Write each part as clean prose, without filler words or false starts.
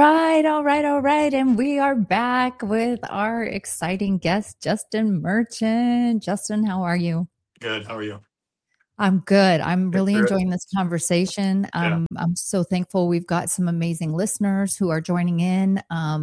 right, all right, all right. And we are back with our exciting guest, Justin Merchant. Justin, how are you? Good. How are you? I'm good. I'm Get really through it. enjoying this conversation. Yeah. I'm so thankful we've got some amazing listeners who are joining in.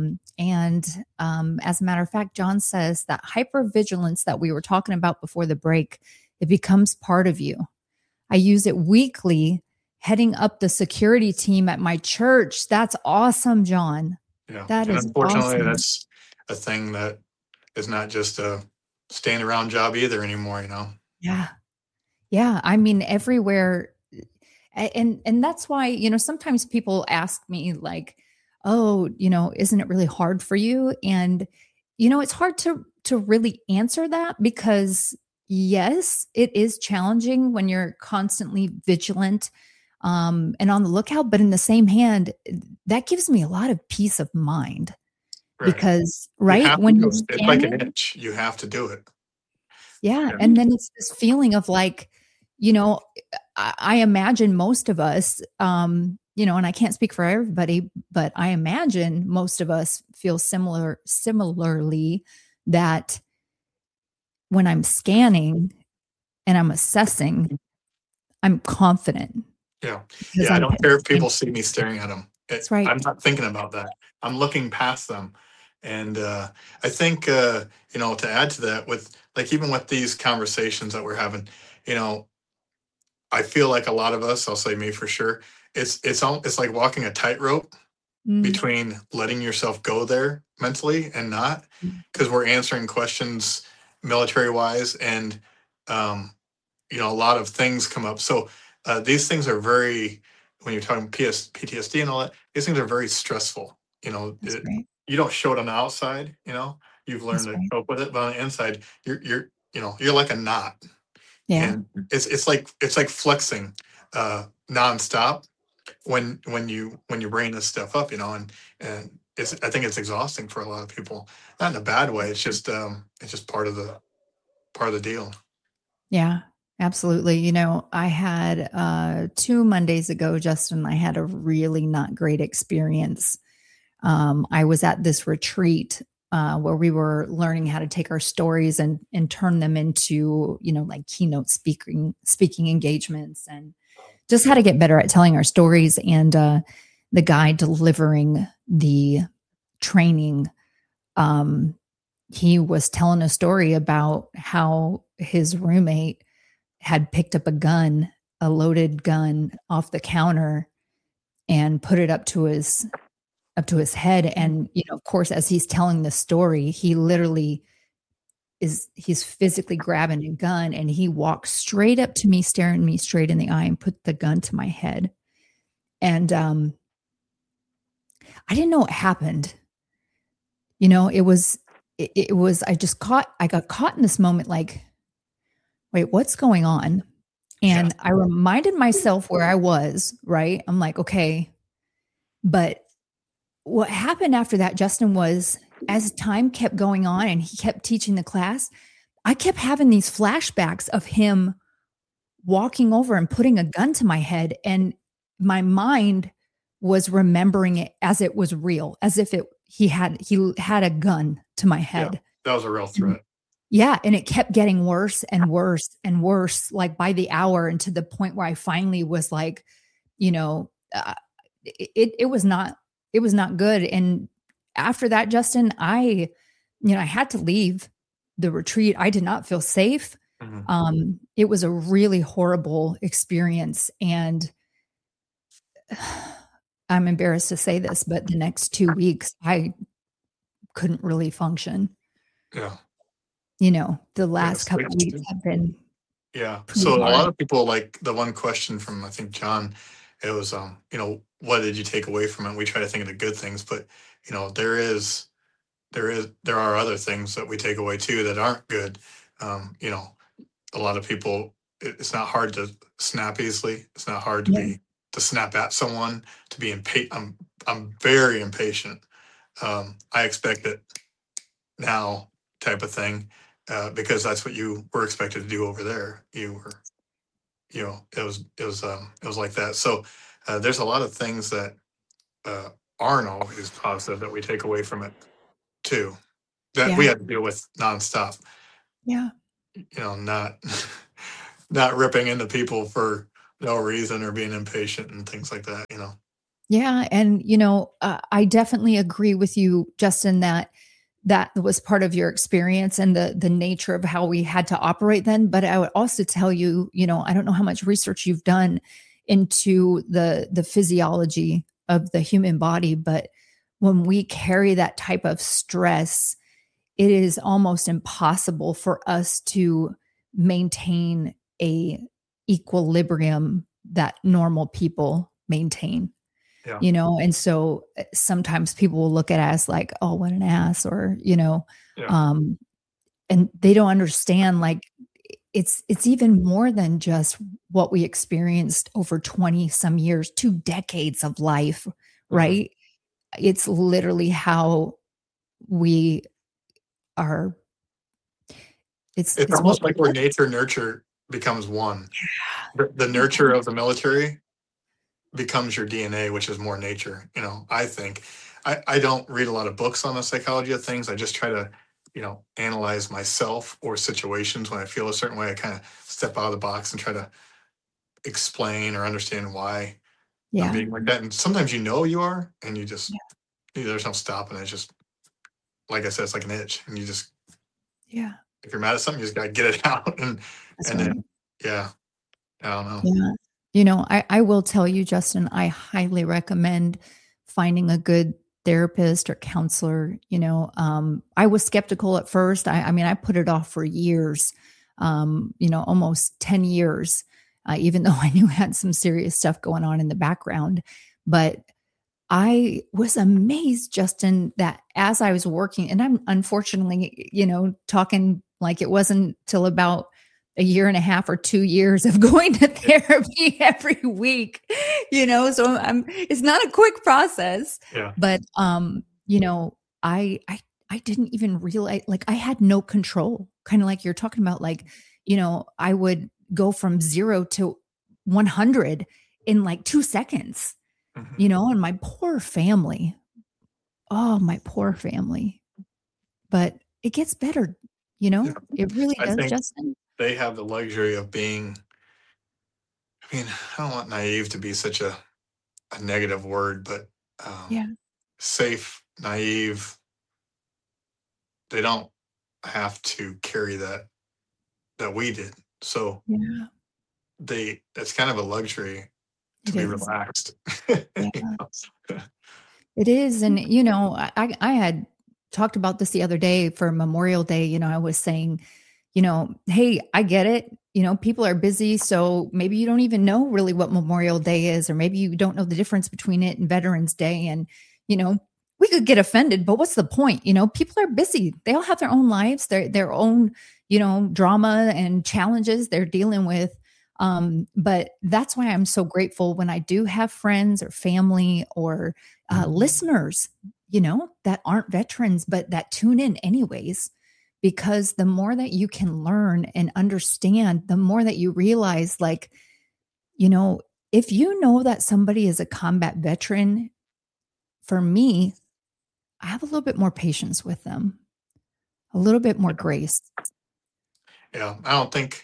As a matter of fact, John says that hypervigilance that we were talking about before the break, it becomes part of you. I use it weekly, heading up the security team at my church. That's awesome, John. Yeah. That And is unfortunately, awesome. that's a thing that is not just a stand around job either anymore. Yeah. Yeah. I mean, everywhere. And that's why, sometimes people ask me like, oh, isn't it really hard for you? And, it's hard to really answer that because yes, it is challenging when you're constantly vigilant and on the lookout. But in the same hand, that gives me a lot of peace of mind Right. because, You right, have to when you're do it. It's like an scanning, itch. You have to do it. yeah. Yeah. And then it's this feeling of like, you know, I imagine most of us, and I can't speak for everybody, but I imagine most of us feel similarly that when I'm scanning and I'm assessing, I'm confident Yeah. because Yeah. I I'm don't care if paying people see me attention. staring at them. That's right. I'm not thinking about that. I'm looking past them. And I think, to add to that, with like even with these conversations that we're having, you know, I feel like a lot of us, I'll say me for sure, it's like walking a tightrope Mm, between letting yourself go there mentally and not, because we're answering questions military wise, and um, a lot of things come up. So these things are very, when you're talking PTSD and all that, these things are very stressful. that's right. You don't show it on the outside. You've learned That's to right. cope with it, but on the inside, you're like a knot, Yeah. and it's like flexing nonstop when your brain is stuff up, and I think it's exhausting for a lot of people. Not in a bad way. It's just part of the deal. Yeah, absolutely. I had 2 Mondays ago, Justin, I had a really not great experience. I was at this retreat where we were learning how to take our stories and turn them into, like keynote speaking engagements, and just how to get better at telling our stories. And the guy delivering the training, um, he was telling a story about how his roommate had picked up a loaded gun off the counter and put it up to his head. And, of course, as he's telling the story, he literally he's physically grabbing a gun and he walks straight up to me, staring me straight in the eye and put the gun to my head. And I didn't know what happened. It was I got caught in this moment like, wait, what's going on? Yeah. And I reminded myself where I was, right? I'm like, okay, but what happened after that, Justin, was as time kept going on and he kept teaching the class, I kept having these flashbacks of him walking over and putting a gun to my head. And my mind was remembering it as it was real, as if he had a gun to my Yeah. head. That was a real And threat. yeah, and it kept getting worse and worse and worse, like by the hour, and to the point where I finally was like, you know, uh, it was not good. And after that, Justin, I had to leave the retreat. I did not feel safe. Mhm. It was a really horrible experience, and I'm embarrassed to say this, but the next 2 weeks, I couldn't really function. Yeah. The Yeah. last couple of weeks have been Yeah. pretty So a hard. lot of people, like the one question from, I think, John, it was, what did you take away from it? We try to think of the good things, but there are other things that we take away too that aren't good. Um, you know, a lot of people, it's not hard to snap easily. It's not hard to Yeah. snap at someone, to be impatient. I'm very impatient. I expect it now, type of thing, because that's what you were expected to do over there. It was like that. So there's a lot of things that aren't always positive that we take away from it too, that we Yeah. had to deal with nonstop. Yeah. Not not ripping into people for no reason or being impatient and things like that. Yeah. And, I definitely agree with you, Justin, that that was part of your experience and the nature of how we had to operate then. But I would also tell you, I don't know how much research you've done into the physiology of the human body, but when we carry that type of stress, it is almost impossible for us to maintain a equilibrium that normal people maintain. Yeah. And so sometimes people will look at us like, oh, what an ass, or Yeah. um and they don't understand, like, it's even more than just what we experienced over 20 some years, 2 decades of life, Hmm. right? It's literally how we are. It's It's what almost we like where live. nature nurture becomes one. The nurture Yeah. of the military becomes your DNA, which is more nature. I think I don't read a lot of books on the psychology of things. I just try to, analyze myself or situations when I feel a certain way. I kind of step out of the box and try to explain or understand why I'm Yeah. being like that. And sometimes you are, and Yeah. there's no stopping. It's just, like I said, it's like an itch. And you just, Yeah. if you're mad at something, you just got to get it out. And, That's and then, right. yeah, I don't know. Yeah. I will tell you, Justin, I highly recommend finding a good therapist or counselor. I was skeptical at first. I mean, I put it off for years, almost 10 years, even though I knew I had some serious stuff going on in the background. But I was amazed, Justin, that as I was working, and I'm unfortunately, talking like it wasn't till about a year and a half or 2 years of going to therapy every week, so it's not a quick process, Yeah. but, I didn't even realize, like, I had no control, kind of like you're talking about, like, I would go from 0 to 100 in like 2 seconds, Hmm. and my poor family. Oh, my poor family. But it gets better, Yeah. it really I does, think Justin. they have the luxury of being, I mean, I don't want naive to be such a negative word, but Yeah, safe, naive, they don't have to carry that we did. So yeah, it's kind of a luxury to it be is. relaxed. You Yeah, know? it is, and, I had talked about this the other day for Memorial Day. I was saying, "Hey, I get it, people are busy, so maybe you don't even know really what Memorial Day is, or maybe you don't know the difference between it and Veterans Day, and, you know, we could get offended, but what's the point? People are busy. They all have their own lives, their own, drama and challenges they're dealing with. But that's why I'm so grateful when I do have friends or family or listeners, that aren't veterans, but that tune in anyways, because the more that you can learn and understand, the more that you realize, like, you know, if you know that somebody is a combat veteran, for me, I have a little bit more patience with them, a little bit more grace. Yeah, I don't think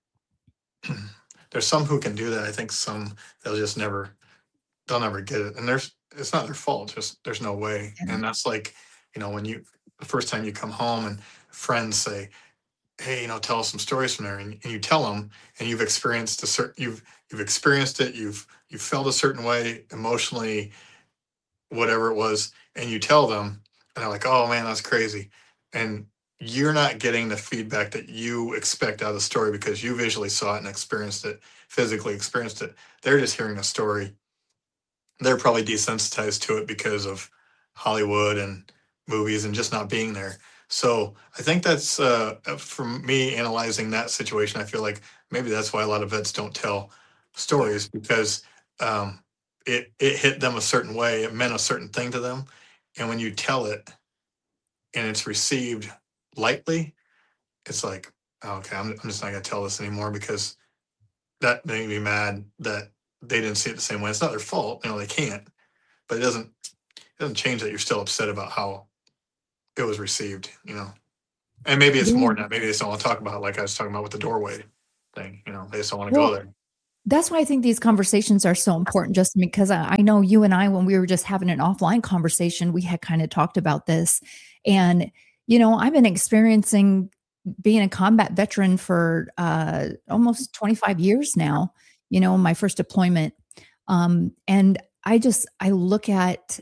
there's some who can do that. I think some they'll never get it, and it's not their fault. Just there's no way, Yeah. and that's like, when the first time you come home and friends say, hey, tell us some stories from there, and you tell them, and you've experienced it, you've felt a certain way emotionally, whatever it was, and you tell them, and they're like, oh man, that's crazy, and you're not getting the feedback that you expect out of the story because you visually saw it and experienced it, physically experienced it. They're just hearing a story. They're probably desensitized to it because of Hollywood and movies and just not being there. So I think that's for me analyzing that situation. I feel like maybe that's why a lot of vets don't tell Yeah. stories because um, it hit them a certain way. It meant a certain thing to them, and when you tell it and it's received lightly, it's like, "Oh, okay, I'm just not gonna tell this anymore because that made me mad that they didn't see it the same way. It's not their fault, they can't, but it doesn't. doesn't change that you're still upset about how it was received, And maybe it's more Yeah. than that. Maybe they just don't want to talk about it, like I was talking about with the doorway thing. They just don't want to go Well, there. that's why I think these conversations are so important, Justin, because I know you and I, when we were just having an offline conversation, we had kind of talked about this. And, I've been experiencing being a combat veteran for almost 25 years now, my first deployment. And I look at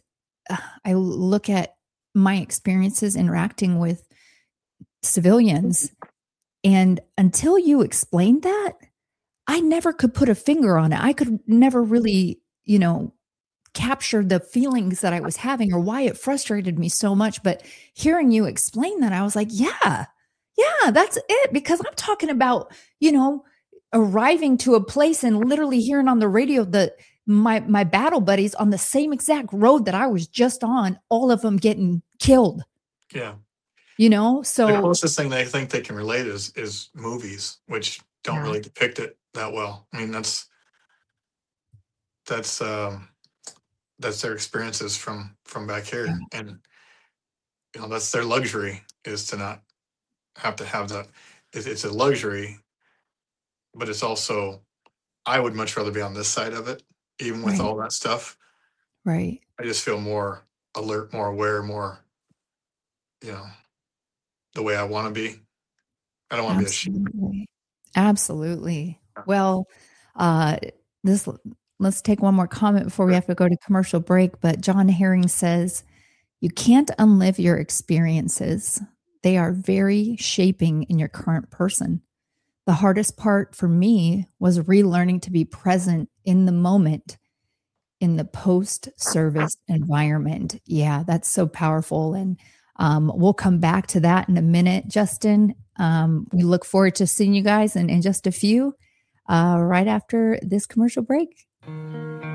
my experiences interacting with civilians. And until you explained that, I never could put a finger on it. I could never really, capture the feelings that I was having or why it frustrated me so much. But hearing you explain that, I was like, yeah, that's it. Because I'm talking about, arriving to a place and literally hearing on the radio that my battle buddies on the same exact road that I was just on, all of them getting killed. Yeah. So the closest thing they think they can relate is movies, which don't really depict it that well. I mean, that's their experiences from back here. Yeah. And that's their luxury, is to not have to have that. It's a luxury, but it's also, I would much rather be on this side of it, even with all that stuff. Right. I just feel more alert, more aware, more, the way I want to be. I don't want to be a sheep. Absolutely. Well, let's take one more comment before we have to go to commercial break. But John Herring says, you can't unlive your experiences. They are very shaping in your current person. The hardest part for me was relearning to be present in the moment in the post-service environment. Yeah, that's so powerful. And we'll come back to that in a minute, Justin. We look forward to seeing you guys in just a few, right after this commercial break.